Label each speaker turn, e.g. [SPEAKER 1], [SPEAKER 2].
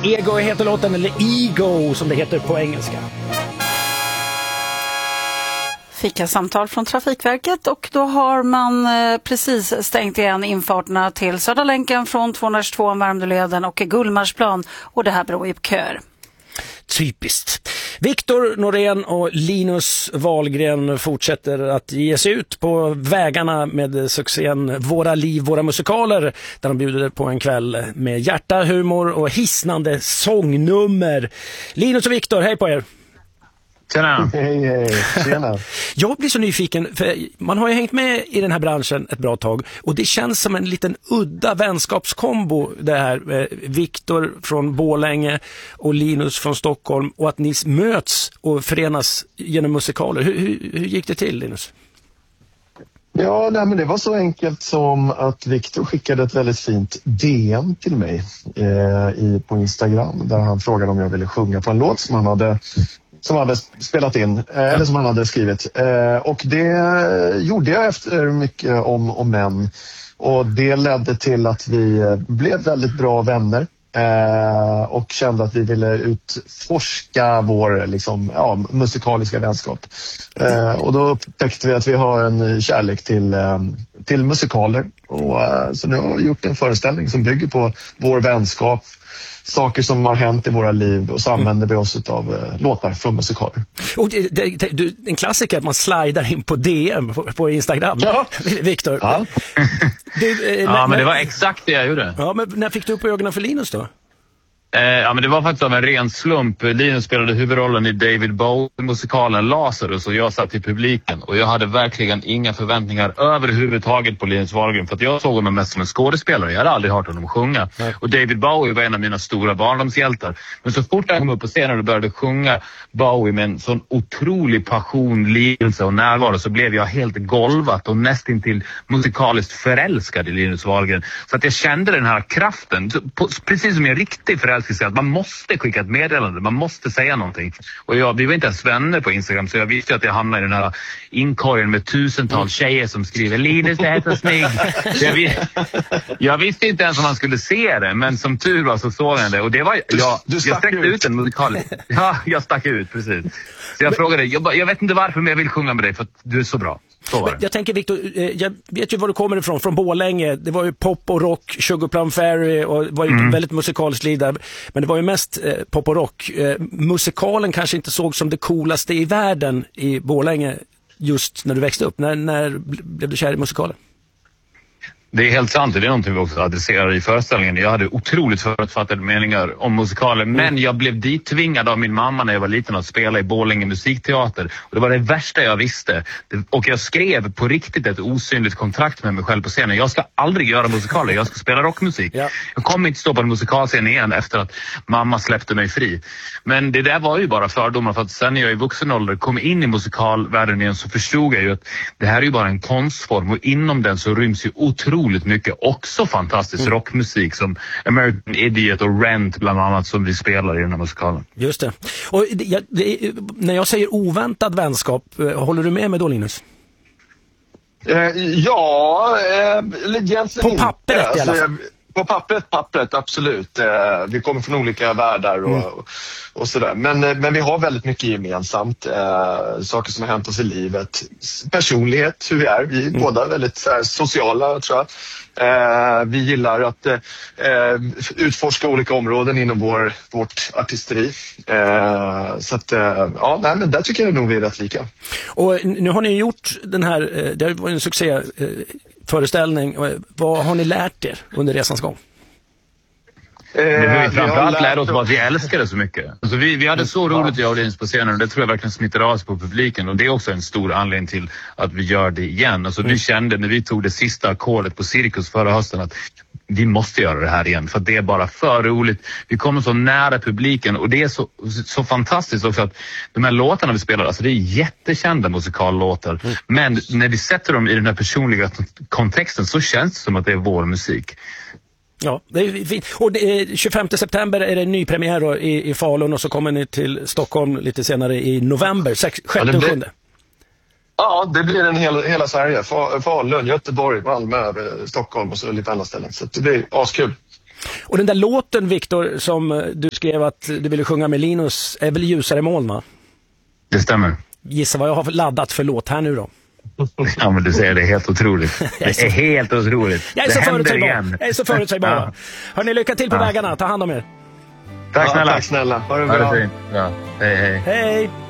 [SPEAKER 1] Ego heter låten, eller Ego som det heter på engelska.
[SPEAKER 2] Fika-samtal från Trafikverket, och då har man precis stängt igen infarterna till Södra länken från 222 Värmdöleden och Gullmarsplan, och det här beror ju på köer.
[SPEAKER 1] Typiskt. Viktor Norén och Linus Wahlgren fortsätter att ge sig ut på vägarna med succén Våra liv, våra musikaler, där de bjuder på en kväll med hjärta, humor och hisnande sångnummer. Linus och Viktor, hej på er!
[SPEAKER 3] Tjena.
[SPEAKER 4] Hej, tjena.
[SPEAKER 1] Jag blir så nyfiken, för man har ju hängt med i den här branschen ett bra tag, och det känns som en liten udda vänskapskombo det här, Viktor från Borlänge och Linus från Stockholm, och att ni möts och förenas genom musikaler. Hur gick det till, Linus?
[SPEAKER 4] Ja, nej, men det var så enkelt som att Viktor skickade ett väldigt fint DM till mig på Instagram, där han frågade om jag ville sjunga på en låt som han hade spelat in, eller som han hade skrivit. Och det gjorde jag efter mycket om män. Och det ledde till att vi blev väldigt bra vänner. Och kände att vi ville utforska vår musikaliska vänskap. Och då upptäckte vi att vi har en kärlek till musikaler. Och så nu har vi gjort en föreställning som bygger på vår vänskap, saker som har hänt i våra liv, och så använder vi oss av låtar från musikaler.
[SPEAKER 1] Och en klassiker att man slidar in på DM på Instagram. Ja. Viktor.
[SPEAKER 4] Ja.
[SPEAKER 3] Men det var exakt det jag gjorde.
[SPEAKER 1] Ja, men när fick du upp ögonen för Linus då?
[SPEAKER 3] Ja, men det var faktiskt av en ren slump. Linus spelade huvudrollen i David Bowie-musikalen Lazarus, och jag satt i publiken. Och jag hade verkligen inga förväntningar överhuvudtaget på Linus Wahlgren, för att jag såg honom mest som en skådespelare. Jag hade aldrig hört honom sjunga. Nej. Och David Bowie var en av mina stora barndomshjältar. Men så fort jag kom upp på scenen och började sjunga Bowie med en sån otrolig passion, lidelse och närvaro, så blev jag helt golvat och nästintill musikaliskt förälskad i Linus Wahlgren. Så att jag kände den här kraften, precis som en riktig förälskad. Att man måste skicka ett meddelande, man måste säga någonting. Och vi var inte ens vänner på Instagram, så jag visste att jag hamnade i den här inkorgen med tusentals tjejer som skriver Linus, det är så snygg. Jag visste inte ens om man skulle se det, men som tur var så såg jag det. Och det var, jag sträckte ut en musikal. Ja, jag stack ut, precis. Så jag frågade, jag vet inte varför, men jag vill sjunga med dig för att du är så bra.
[SPEAKER 1] Jag tänker, Viktor, jag vet ju var du kommer ifrån, från Borlänge. Det var ju pop och rock, Sugar Plum Fairy, och det var ju väldigt musikaliskt liv där. Men det var ju mest pop och rock. Musikalen kanske inte såg som det coolaste i världen i Borlänge just när du växte upp. När blev du kär i musikalen?
[SPEAKER 3] Det är helt sant, det är någonting vi också adresserar i föreställningen. Jag hade otroligt förutfattade meningar om musikaler, men jag blev dittvingad av min mamma när jag var liten att spela i Borlänge musikteater. Och det var det värsta jag visste. Och jag skrev på riktigt ett osynligt kontrakt med mig själv på scenen. Jag ska aldrig göra musikaler, jag ska spela rockmusik. Ja. Jag kommer inte stå på en musikalscen igen efter att mamma släppte mig fri. Men det där var ju bara fördomar, för att sen när jag i vuxen ålder kom in i musikalvärlden igen, så förstod jag ju att det här är ju bara en konstform, och inom den så ryms ju otroligt mycket också fantastisk rockmusik som American Idiot och Rent bland annat, som vi spelar i den här musikalen. Just
[SPEAKER 1] det. Och när jag säger oväntad vänskap, håller du med mig då, Linus?
[SPEAKER 4] Egentligen
[SPEAKER 1] på pappret i alla fall.
[SPEAKER 4] På pappret, absolut. Vi kommer från olika världar och sådär. Men vi har väldigt mycket gemensamt. Saker som har hänt oss i livet. Personlighet, hur vi är. Vi är båda väldigt sociala, tror jag. Vi gillar att utforska olika områden inom vårt artisteri. Så att, men där tycker jag nog vi är rätt lika.
[SPEAKER 1] Och nu har ni gjort den här, det var en succéföreställning. Vad har ni lärt er under resans gång?
[SPEAKER 3] Vi framförallt lärde oss att vi älskade så mycket. Alltså vi hade så roligt i audiens på scenen, och det tror jag verkligen smittar av sig på publiken. Och det är också en stor anledning till att vi gör det igen. Alltså vi kände när vi tog det sista ackordet på Cirkus förra hösten att vi måste göra det här igen, för det är bara för roligt. Vi kommer så nära publiken, och det är så fantastiskt också att de här låtarna vi spelar, alltså det är jättekända musikallåtar. Men när vi sätter dem i den här personliga kontexten så känns det som att det är vår musik.
[SPEAKER 1] Ja, det är fint. Och 25 september är det ny premiär i Falun, och så kommer ni till Stockholm lite senare i november, 6 och 7.
[SPEAKER 4] Ja, det blir en hela Sverige. Falun, Göteborg, Malmö, Stockholm och så lite andra ställen. Så det blir askul.
[SPEAKER 1] Och den där låten, Viktor, som du skrev att du ville sjunga med Linus, är väl Ljusare moln, va?
[SPEAKER 3] Det stämmer.
[SPEAKER 1] Gissa vad jag har laddat för låt här nu då.
[SPEAKER 3] Ja, men du säger det är helt otroligt. Det är helt otroligt.
[SPEAKER 1] Jag är så förutsägbar. Jag är så förutsägbar. Ja. Hörrni, lycka till på vägarna. Ta hand om er.
[SPEAKER 3] Tack snälla.
[SPEAKER 4] Tack snälla. Ha det
[SPEAKER 3] Ha
[SPEAKER 4] bra.
[SPEAKER 3] det fint. Ja. Hej, hej.
[SPEAKER 1] Hej.